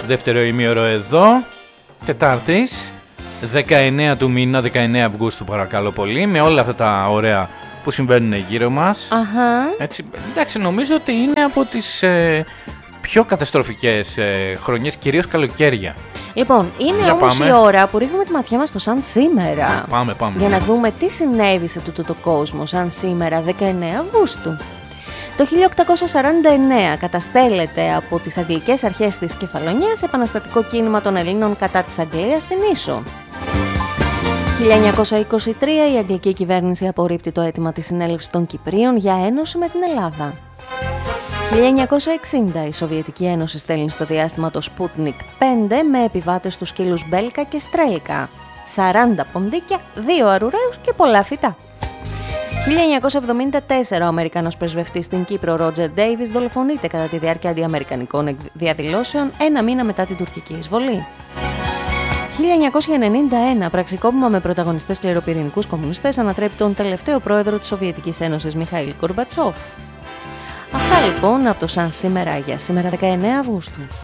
Δεύτερο ημίωρο εδώ, Τετάρτης, 19 του μήνα, 19 Αυγούστου παρακαλώ πολύ, με όλα αυτά τα ωραία που συμβαίνουν γύρω μας. Έτσι, εντάξει, νομίζω ότι είναι από τις πιο καταστροφικές χρονιές, κυρίως καλοκαίρια. Λοιπόν, είναι όμως η ώρα που ρίχνουμε τη ματιά μας στο σαν σήμερα. Πάμε. Για να δούμε τι συνέβη σε τούτο το κόσμο σαν σήμερα, 19 Αυγούστου. Το 1849 καταστέλλεται από τις Αγγλικές Αρχές της Κεφαλονιάς επαναστατικό κίνημα των Ελλήνων κατά της Αγγλίας στην Ίσο. 1923 η Αγγλική κυβέρνηση απορρίπτει το αίτημα της συνέλευσης των Κυπρίων για ένωση με την Ελλάδα. 1960 η Σοβιετική Ένωση στέλνει στο διάστημα το Sputnik 5 με επιβάτες τους σκύλους Μπέλκα και Στρέλκα. 40 ποντίκια, 2 αρουραίους και πολλά φυτά. 1974 ο Αμερικανός πρεσβευτής στην Κύπρο Ρότζερ Ντέιβις δολοφονείται κατά τη διάρκεια αντιαμερικανικών διαδηλώσεων ένα μήνα μετά την τουρκική εισβολή. 1991 πραξικόπημα με πρωταγωνιστές σκληροπυρηνικούς κομμουνιστές ανατρέπει τον τελευταίο πρόεδρο της Σοβιετικής Ένωσης Μιχαήλ Γκορμπατσόφ. Αυτά λοιπόν από το σαν σήμερα για σήμερα 19 Αυγούστου.